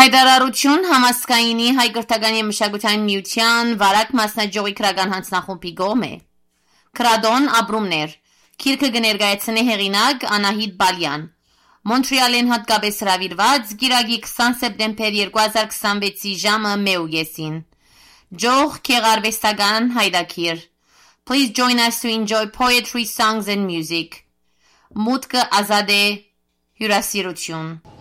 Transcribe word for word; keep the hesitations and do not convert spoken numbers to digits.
Հայտարարություն համասկայինի հայ կրթական և մշակութային միության վարակ մասնաճյուղի քրական հանձնախումբի կողմէ Քրադոն ապրումներ Քիրքը կներկայացնի հեղինակ Անահիտ Բալյան Մոնտրեալին հատկապես հրավիրված գիրագի քսան սեպտեմբեր երկու հազար քսանվեցի ժամը մեուգեսին Ջող քեղարվեստական հայրաքիր Please join us to enjoy poetry, songs and music Մուտքը ազատ է հյուրասիրություն